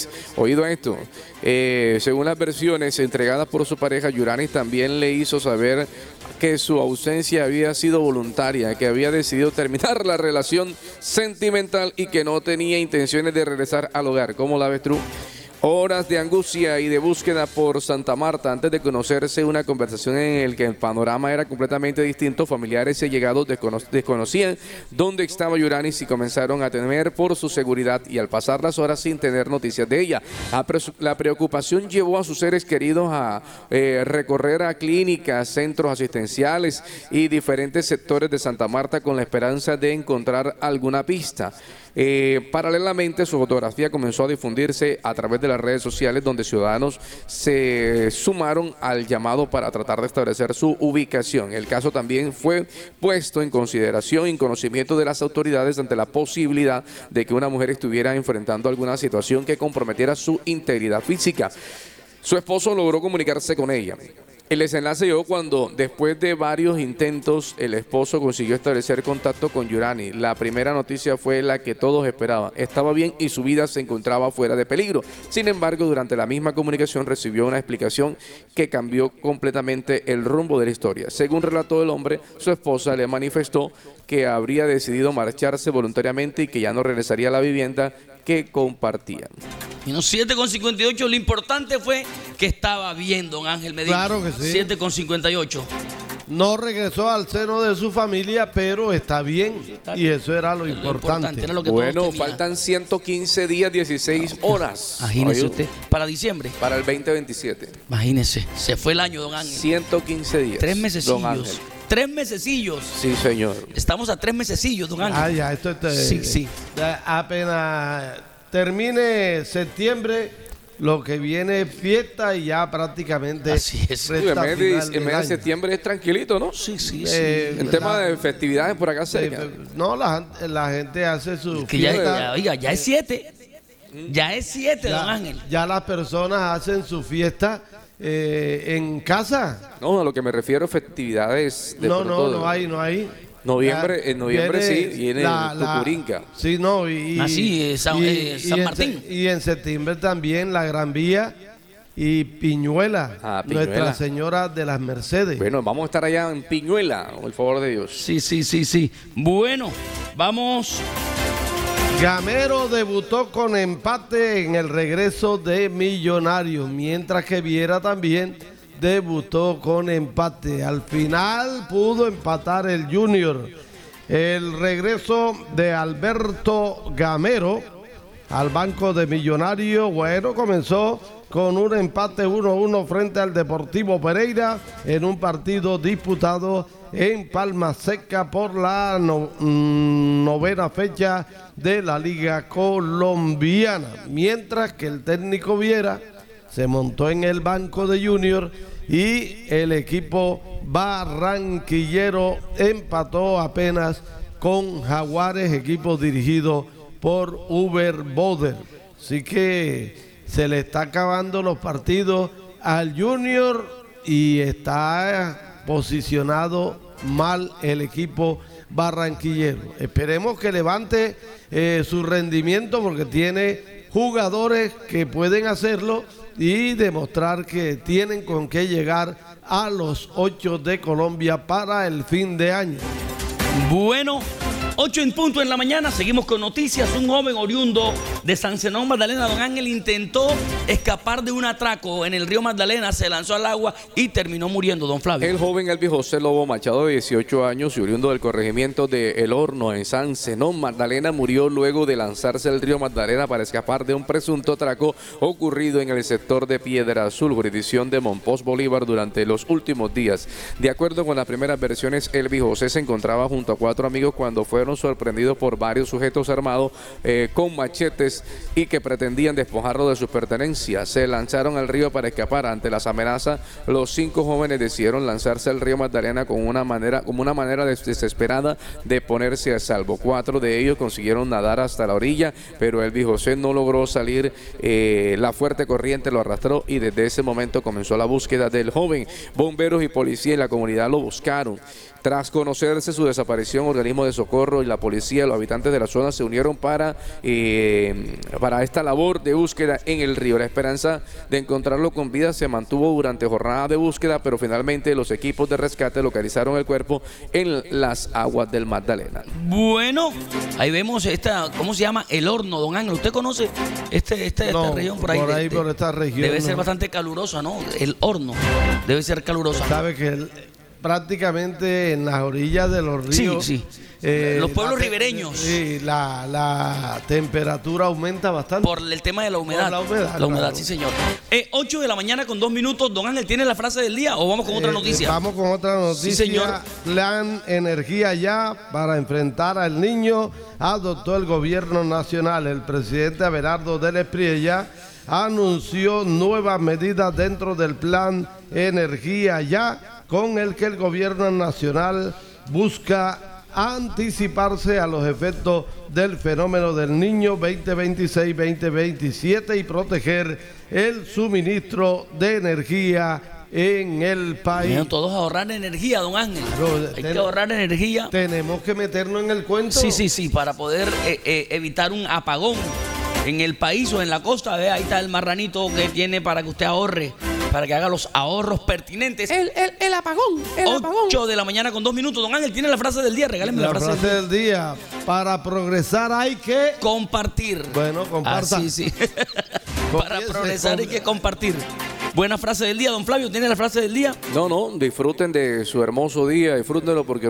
señores, oído esto. Según las versiones entregadas por su pareja, Yuranis también le hizo saber que su ausencia había sido voluntaria, que había decidido terminar la relación sentimental y que no tenía intenciones de regresar al hogar. ¿Cómo la ves tú? Horas de angustia y de búsqueda por Santa Marta antes de conocerse, una conversación en la que el panorama era completamente distinto. Familiares y allegados desconocían dónde estaba Yuranis y comenzaron a temer por su seguridad, y al pasar las horas sin tener noticias de ella, la preocupación llevó a sus seres queridos a recorrer a clínicas, centros asistenciales y diferentes sectores de Santa Marta con la esperanza de encontrar alguna pista. Paralelamente, su fotografía comenzó a difundirse a través de las redes sociales, donde ciudadanos se sumaron al llamado para tratar de establecer su ubicación. El caso también fue puesto en consideración y en conocimiento de las autoridades ante la posibilidad de que una mujer estuviera enfrentando alguna situación que comprometiera su integridad física. Su esposo logró comunicarse con ella. El desenlace llegó cuando, después de varios intentos, el esposo consiguió establecer contacto con Yuranis. La primera noticia fue la que todos esperaban. Estaba bien y su vida se encontraba fuera de peligro. Sin embargo, durante la misma comunicación recibió una explicación que cambió completamente el rumbo de la historia. Según relató el hombre, su esposa le manifestó que habría decidido marcharse voluntariamente y que ya no regresaría a la vivienda que compartían. Y no, 7,58, lo importante fue que estaba bien, don Ángel Medina. Claro que sí. 7,58. No regresó al seno de su familia, pero está bien. Y eso era lo importante. Era lo que bueno, faltan 115 días, 16 horas. Imagínese usted, para diciembre. Para el 2027. Imagínese, se fue el año, don Ángel. 115 días. 3 mesecillos. 3 mesecillos. Sí, señor. Estamos a 3 mesecillos, don Ángel. Ah, ya, esto sí. Apenas termine septiembre, lo que viene es fiesta y ya prácticamente. Así es. El mes de septiembre es tranquilito, ¿no? Sí. En tema de festividades por acá cerca. No, la gente hace su que fiesta. ya es 7. Ya es 7, don Ángel. Ya las personas hacen su fiesta en casa. No, a lo que me refiero, festividades de no hay. En noviembre sí, viene Tucurinca. Sí, no, San Martín. Y en septiembre también la Gran Vía y Piñuela, Nuestra Señora de las Mercedes. Bueno, vamos a estar allá en Piñuela, con el favor de Dios. Sí. Bueno, vamos. Gamero debutó con empate en el regreso de Millonarios, mientras que Viera también debutó con empate. Al final pudo empatar el Junior. El regreso de Alberto Gamero al banco de Millonarios, bueno, comenzó con un empate 1-1 frente al Deportivo Pereira en un partido disputado en Palma Seca por la novena fecha de la Liga Colombiana, mientras que el técnico Viera se montó en el banco de Junior y el equipo barranquillero empató apenas con Jaguares, equipo dirigido por Uber Boder. Así que se le está acabando los partidos al Junior y está posicionado mal el equipo barranquillero. Esperemos que levante su rendimiento, porque tiene jugadores que pueden hacerlo y demostrar que tienen con qué llegar a los 8 de Colombia para el fin de año. Bueno, 8 en punto en la mañana, seguimos con noticias. Un joven oriundo de San Zenón, Magdalena, don Ángel, intentó escapar de un atraco en el río Magdalena, se lanzó al agua y terminó muriendo, don Flavio. El joven Elvis José Lobo Machado, de 18 años y oriundo del corregimiento de El Horno, en San Zenón, Magdalena, murió luego de lanzarse al río Magdalena para escapar de un presunto atraco ocurrido en el sector de Piedra Azul, jurisdicción de Monpós, Bolívar, durante los últimos días. De acuerdo con las primeras versiones, Elvis José se encontraba junto a 4 amigos cuando fueron sorprendidos por varios sujetos armados con machetes y que pretendían despojarlo de sus pertenencias. Se lanzaron al río para escapar. Ante las amenazas, los 5 jóvenes decidieron lanzarse al río Magdalena como una manera desesperada de ponerse a salvo. 4 de ellos consiguieron nadar hasta la orilla, pero Elvis José no logró salir. La fuerte corriente lo arrastró y desde ese momento comenzó la búsqueda del joven. Bomberos y policía en la comunidad lo buscaron. Tras conocerse su desaparición, organismos de socorro y la policía, los habitantes de la zona se unieron para esta labor de búsqueda en el río. La esperanza de encontrarlo con vida se mantuvo durante jornadas de búsqueda, pero finalmente los equipos de rescate localizaron el cuerpo en las aguas del Magdalena. Bueno, ahí vemos ¿cómo se llama? El Horno, don Ángel. ¿Usted conoce esta región por ahí? Por esta región. Debe ser bastante calurosa, ¿no? El Horno debe ser calurosa. Sabe que prácticamente en las orillas de los ríos. Sí. Los pueblos ribereños. Sí, la temperatura aumenta bastante. Por el tema de la humedad. Por la humedad, sí, señor. 8 de la mañana con 2 minutos. Don Ángel, ¿tiene la frase del día o vamos con otra noticia? Vamos con otra noticia. Sí, señor. Plan Energía Ya para enfrentar al niño adoptó el gobierno nacional. El presidente Abelardo del Espriella anunció nuevas medidas dentro del Plan Energía Ya, con el que el gobierno nacional busca anticiparse a los efectos del fenómeno del Niño 2026-2027 y proteger el suministro de energía en el país. Bueno, todos ahorrar energía, don Ángel. Hay que ahorrar energía. Tenemos que meternos en el cuento. Sí, para poder evitar un apagón en el país o en la costa. Ahí está el marranito que tiene para que usted ahorre, para que haga los ahorros pertinentes. El apagón. 8 de la mañana con 2 minutos. Don Ángel, ¿tiene la frase del día? Regáleme la frase del día. Para progresar hay que compartir. Bueno, comparta. Sí. Para progresar hay que compartir. Buena frase del día, don Flavio. ¿Tiene la frase del día? No, disfruten de su hermoso día, disfrútenlo porque